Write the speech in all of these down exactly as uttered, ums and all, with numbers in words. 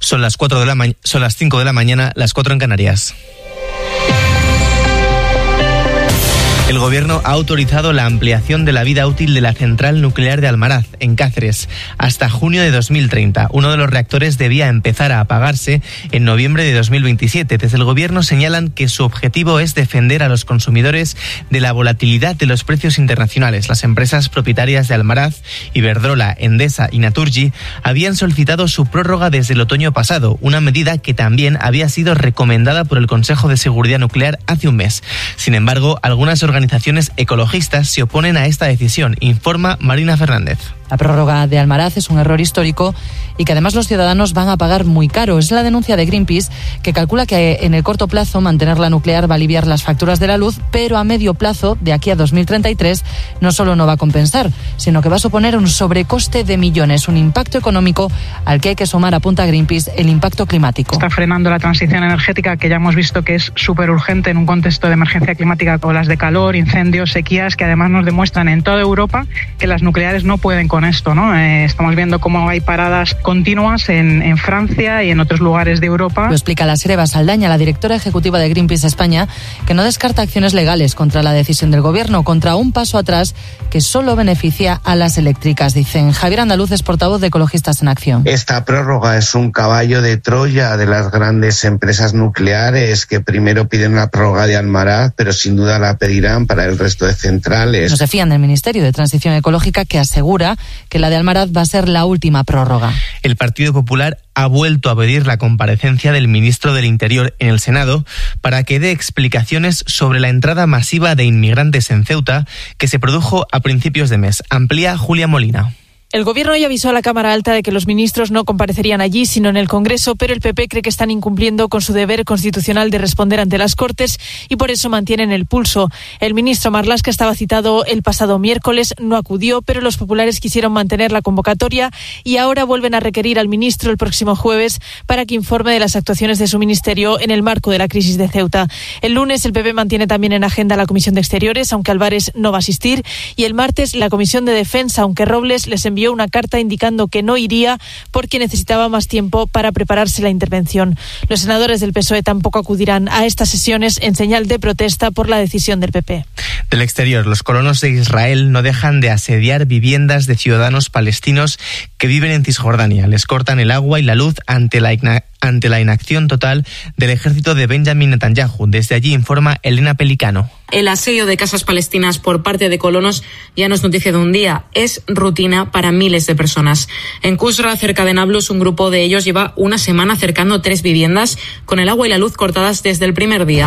Son las cuatro de la ma- son las cinco de la mañana, las cuatro en Canarias. El Gobierno ha autorizado la ampliación de la vida útil de la central nuclear de Almaraz, en Cáceres, hasta junio de dos mil treinta. Uno de los reactores debía empezar a apagarse en noviembre de dos mil veintisiete. Desde el Gobierno señalan que su objetivo es defender a los consumidores de la volatilidad de los precios internacionales. Las empresas propietarias de Almaraz, Iberdrola, Endesa y Naturgy, habían solicitado su prórroga desde el otoño pasado, una medida que también había sido recomendada por el Consejo de Seguridad Nuclear hace un mes. Sin embargo, algunas organizaciones Organizaciones ecologistas se oponen a esta decisión, informa Marina Fernández. La prórroga de Almaraz es un error histórico y que además los ciudadanos van a pagar muy caro. Es la denuncia de Greenpeace, que calcula que en el corto plazo mantener la nuclear va a aliviar las facturas de la luz, pero a medio plazo, de aquí a dos mil treinta y tres, no solo no va a compensar, sino que va a suponer un sobrecoste de millones, un impacto económico al que hay que sumar, apunta Greenpeace, el impacto climático. Está frenando la transición energética, que ya hemos visto que es súper urgente en un contexto de emergencia climática, olas de calor, incendios, sequías, que además nos demuestran en toda Europa que las nucleares no pueden con esto, ¿no? Eh, estamos viendo cómo hay paradas continuas en, en Francia y en otros lugares de Europa. Lo explica la Sereva Saldaña, la directora ejecutiva de Greenpeace España, que no descarta acciones legales contra la decisión del Gobierno, contra un paso atrás que solo beneficia a las eléctricas, dicen. Javier Andaluz es portavoz de Ecologistas en Acción. Esta prórroga es un caballo de Troya de las grandes empresas nucleares que primero piden la prórroga de Almaraz, pero sin duda la pedirán para el resto de centrales. No se fían del Ministerio de Transición Ecológica, que asegura que la de Almaraz va a ser la última prórroga. El Partido Popular ha vuelto a pedir la comparecencia del ministro del Interior en el Senado para que dé explicaciones sobre la entrada masiva de inmigrantes en Ceuta que se produjo a principios de mes. Amplía Julia Molina. El Gobierno ya avisó a la Cámara Alta de que los ministros no comparecerían allí, sino en el Congreso, pero el P P cree que están incumpliendo con su deber constitucional de responder ante las Cortes y por eso mantienen el pulso. El ministro Marlaska estaba citado el pasado miércoles, no acudió, pero los populares quisieron mantener la convocatoria y ahora vuelven a requerir al ministro el próximo jueves para que informe de las actuaciones de su ministerio en el marco de la crisis de Ceuta. El lunes el P P mantiene también en agenda la Comisión de Exteriores, aunque Álvarez no va a asistir, y el martes la Comisión de Defensa, aunque Robles les envió una carta indicando que no iría porque necesitaba más tiempo para prepararse la intervención. Los senadores del P S O E tampoco acudirán a estas sesiones en señal de protesta por la decisión del P P. Del exterior, los colonos de Israel no dejan de asediar viviendas de ciudadanos palestinos que viven en Cisjordania. Les cortan el agua y la luz ante la igna- ante la inacción total del ejército de Benjamin Netanyahu. Desde allí informa Elena Pelicano. El asedio de casas palestinas por parte de colonos ya no es noticia de un día, es rutina para miles de personas. En Kusra, cerca de Nablus, un grupo de ellos lleva una semana cercando tres viviendas con el agua y la luz cortadas desde el primer día.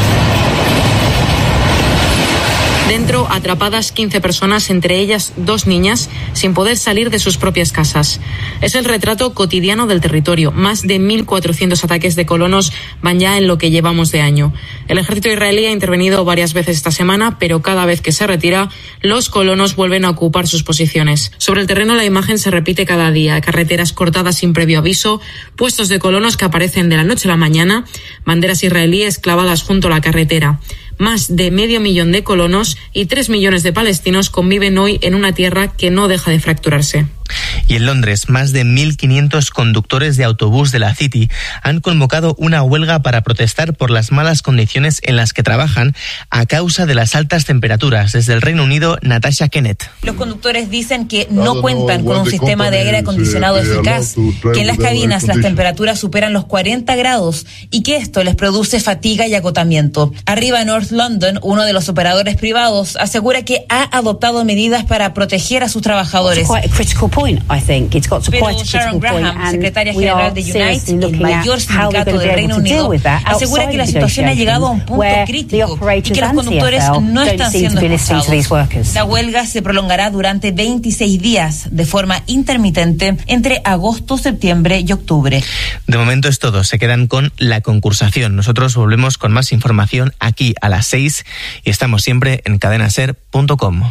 Dentro, atrapadas quince personas, entre ellas dos niñas, sin poder salir de sus propias casas. Es el retrato cotidiano del territorio. Más de mil cuatrocientos ataques de colonos van ya en lo que llevamos de año. El ejército israelí ha intervenido varias veces esta semana, pero cada vez que se retira, los colonos vuelven a ocupar sus posiciones. Sobre el terreno, la imagen se repite cada día. Carreteras cortadas sin previo aviso, puestos de colonos que aparecen de la noche a la mañana, banderas israelíes clavadas junto a la carretera. Más de medio millón de colonos y tres millones de palestinos conviven hoy en una tierra que no deja de fracturarse. Y en Londres, más de mil quinientos conductores de autobús de la City han convocado una huelga para protestar por las malas condiciones en las que trabajan a causa de las altas temperaturas. Desde el Reino Unido, Natasha Kennett. Los conductores dicen que no cuentan con un sistema de aire acondicionado eficaz, que en las cabinas las temperaturas superan los cuarenta grados y que esto les produce fatiga y agotamiento. Arriva North London, uno de los operadores privados, asegura que ha adoptado medidas para proteger a sus trabajadores. Pero Sharon Graham, secretaria general de Unite, el mayor sindicato del Reino Unido, asegura que la situación ha llegado a un punto crítico y que los conductores no están siendo escuchados. La huelga se prolongará durante veintiséis días de forma intermitente entre agosto, septiembre y octubre. De momento es todo, se quedan con la concursación. Nosotros volvemos con más información aquí a las seis y estamos siempre en cadena ser punto com.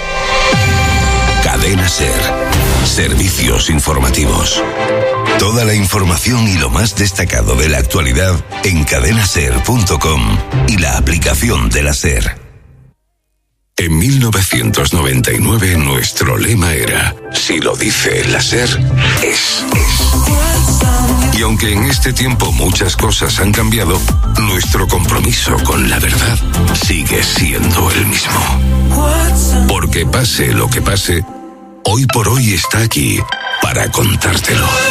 Cadena Ser. Servicios informativos. Toda la información y lo más destacado de la actualidad en cadena ser punto com y la aplicación de la Ser. En mil novecientos noventa y nueve nuestro lema era: si lo dice la Ser, es, es. Y Y aunque en este tiempo muchas cosas han cambiado, nuestro compromiso con la verdad sigue siendo el mismo. Porque pase lo que pase, Hoy por Hoy está aquí para contártelo.